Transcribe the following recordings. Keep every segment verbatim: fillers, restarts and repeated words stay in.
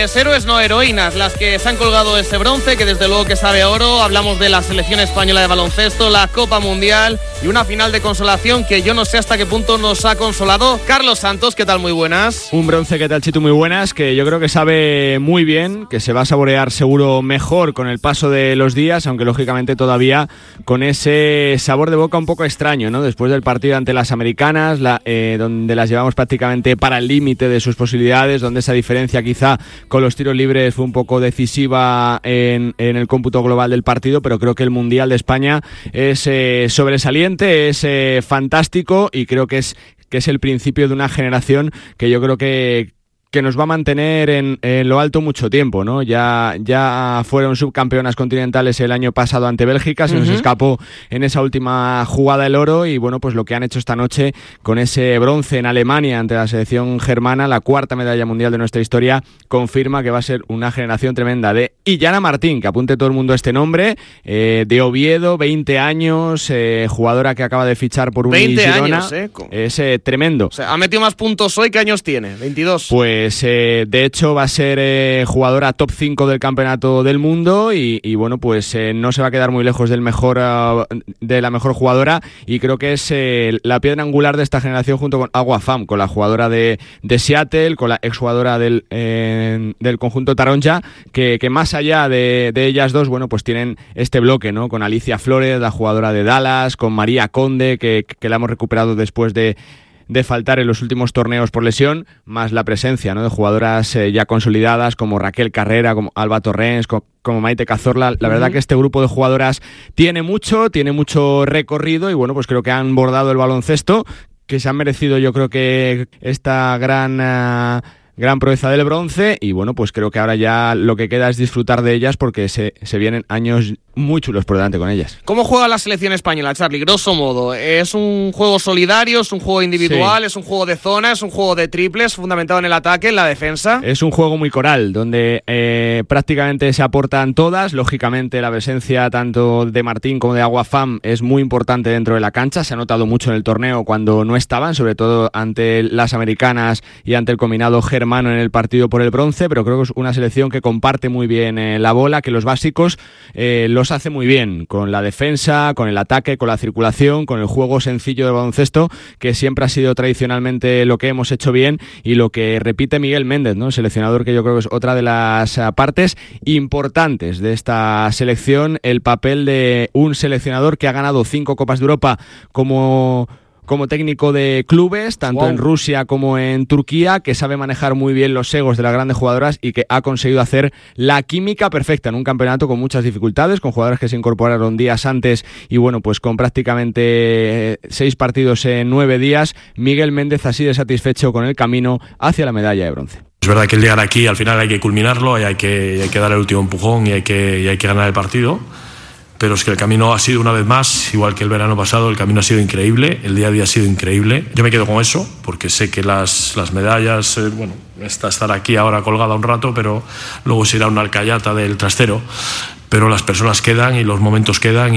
Pues héroes no heroínas, las que se han colgado ese bronce, que desde luego que sabe a oro. Hablamos de la selección española de baloncesto, la Copa Mundial y una final de consolación que yo no sé hasta qué punto nos ha consolado. Carlos Santos, ¿qué tal? Muy buenas. Un bronce, ¿qué tal, Chitu? Muy buenas, que yo creo que sabe muy bien, que se va a saborear seguro mejor con el paso de los días, aunque lógicamente todavía con ese sabor de boca un poco extraño, ¿no? Después del partido ante las americanas, la, eh, donde las llevamos prácticamente para el límite de sus posibilidades, donde esa diferencia quizá con los tiros libres fue un poco decisiva en, en el cómputo global del partido, pero creo que el Mundial de España es eh, sobresaliente, es eh, fantástico y creo que es, que es el principio de una generación que yo creo que que nos va a mantener en, en lo alto mucho tiempo, ¿no? Ya, ya fueron subcampeonas continentales el año pasado ante Bélgica, se uh-huh. nos escapó en esa última jugada el oro y bueno, pues lo que han hecho esta noche con ese bronce en Alemania ante la selección germana, la cuarta medalla mundial de nuestra historia, confirma que va a ser una generación tremenda. De Illana Martín, que apunte todo el mundo este nombre, eh, de Oviedo, veinte años, eh, jugadora que acaba de fichar por un Girona. años, ¿eh? Es eh, tremendo. O sea, ha metido más puntos hoy. ¿Qué años tiene? veintidós. Pues Pues, eh, de hecho va a ser eh, jugadora top cinco del campeonato del mundo y, y bueno, pues eh, no se va a quedar muy lejos del mejor uh, de la mejor jugadora y creo que es eh, la piedra angular de esta generación junto con Agua Pham, con la jugadora de, de Seattle, con la exjugadora del, eh, del conjunto Taronja, que, que más allá de, de ellas dos, bueno, pues tienen este bloque, ¿no? Con Alicia Flores, la jugadora de Dallas, con María Conde, que, que la hemos recuperado después de de faltar en los últimos torneos por lesión, más la presencia, ¿no? De jugadoras eh, ya consolidadas como Raquel Carrera, como Alba Torrens, como, como Maite Cazorla. La uh-huh. verdad que este grupo de jugadoras tiene mucho, tiene mucho recorrido y bueno, pues creo que han bordado el baloncesto, que se han merecido yo creo que esta gran... Uh, gran proeza del bronce y bueno, pues creo que ahora ya lo que queda es disfrutar de ellas porque se, se vienen años muy chulos por delante con ellas. ¿Cómo juega la selección española, Charly? Grosso modo, ¿es un juego solidario, es un juego individual, sí. es un juego de zona, es un juego de triples fundamentado en el ataque, en la defensa? Es un juego muy coral, donde eh, prácticamente se aportan todas. Lógicamente la presencia tanto de Martín como de Agua Pham es muy importante dentro de la cancha, se ha notado mucho en el torneo cuando no estaban, sobre todo ante las americanas y ante el combinado germano mano en el partido por el bronce, pero creo que es una selección que comparte muy bien eh, la bola, que los básicos eh, los hace muy bien, con la defensa, con el ataque, con la circulación, con el juego sencillo de baloncesto, que siempre ha sido tradicionalmente lo que hemos hecho bien y lo que repite Miguel Méndez, ¿no? El seleccionador que yo creo que es otra de las uh, partes importantes de esta selección, el papel de un seleccionador que ha ganado cinco Copas de Europa como... como técnico de clubes, tanto wow. en Rusia como en Turquía, que sabe manejar muy bien los egos de las grandes jugadoras y que ha conseguido hacer la química perfecta en un campeonato con muchas dificultades, con jugadoras que se incorporaron días antes y bueno, pues con prácticamente seis partidos en nueve días, Miguel Méndez así de satisfecho con el camino hacia la medalla de bronce. Es verdad que el llegar aquí al final hay que culminarlo y hay que, hay que dar el último empujón y hay que, y hay que ganar el partido. Pero es que el camino ha sido una vez más, igual que el verano pasado, el camino ha sido increíble, el día a día ha sido increíble. Yo me quedo con eso, porque sé que las, las medallas, eh, bueno, está estar aquí ahora colgada un rato, pero luego se irá una alcayata del trastero. Pero las personas quedan y los momentos quedan y,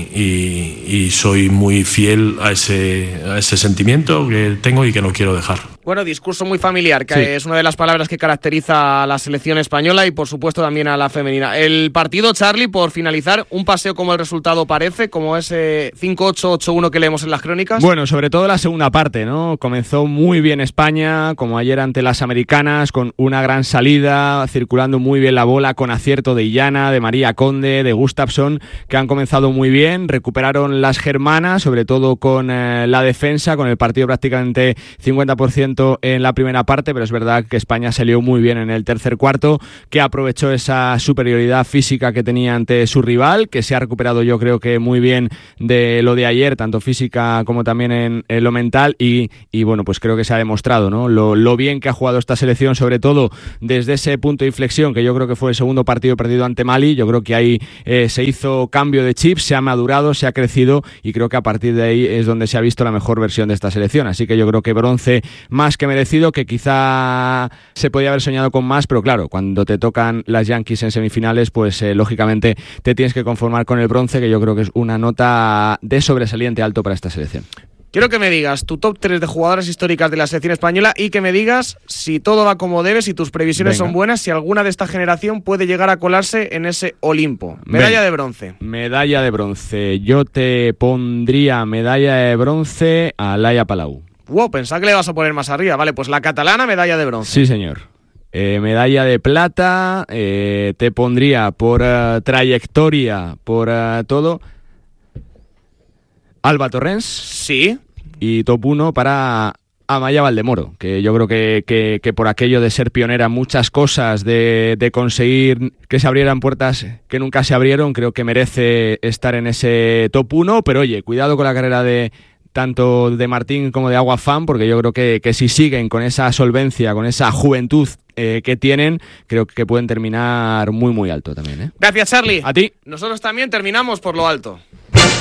y, y soy muy fiel a ese, a ese sentimiento que tengo y que no quiero dejar. Bueno, discurso muy familiar, que sí. es una de las palabras que caracteriza a la selección española y por supuesto también a la femenina. El partido, Charly, por finalizar, un paseo como el resultado parece, como ese cinco ocho ocho uno que leemos en las crónicas. Bueno, sobre todo la segunda parte, ¿no? Comenzó muy bien España, como ayer ante las americanas, con una gran salida, circulando muy bien la bola, con acierto de Illana, de María Conde, de Gustafsson, que han comenzado muy bien, recuperaron las germanas, sobre todo con eh, la defensa, con el partido prácticamente cincuenta por ciento en la primera parte, pero es verdad que España salió muy bien en el tercer cuarto, que aprovechó esa superioridad física que tenía ante su rival, que se ha recuperado yo creo que muy bien de lo de ayer, tanto física como también en, en lo mental y, y bueno, pues creo que se ha demostrado, ¿no? Lo, lo bien que ha jugado esta selección, sobre todo desde ese punto de inflexión que yo creo que fue el segundo partido perdido ante Mali. Yo creo que ahí eh, se hizo cambio de chip, se ha madurado, se ha crecido y creo que a partir de ahí es donde se ha visto la mejor versión de esta selección, así que yo creo que bronce más que merecido, que quizá se podía haber soñado con más, pero claro, cuando te tocan las Yankees en semifinales, pues eh, lógicamente te tienes que conformar con el bronce, que yo creo que es una nota de sobresaliente alto para esta selección. Quiero que me digas tu top tres de jugadoras históricas de la selección española y que me digas si todo va como debe, si tus previsiones Venga. son buenas, si alguna de esta generación puede llegar a colarse en ese Olimpo. Medalla Venga. de bronce. Medalla de bronce. Yo te pondría medalla de bronce a Laia Palau. Wow, pensaba que le vas a poner más arriba. Vale, pues la catalana, medalla de bronce. Sí, señor. Eh, medalla de plata, eh, te pondría por uh, trayectoria, por uh, todo... Alba Torrens. Sí. Y top uno para Amaya Valdemoro, que yo creo que, que, que por aquello de ser pionera en muchas cosas, de, de conseguir que se abrieran puertas que nunca se abrieron, creo que merece estar en ese top uno. Pero oye, cuidado con la carrera de tanto de Martín como de Agua Fan, porque yo creo que, que si siguen con esa solvencia, con esa juventud eh, que tienen, creo que pueden terminar muy muy alto también, ¿eh? Gracias, Charly. A ti. Nosotros también terminamos por lo alto.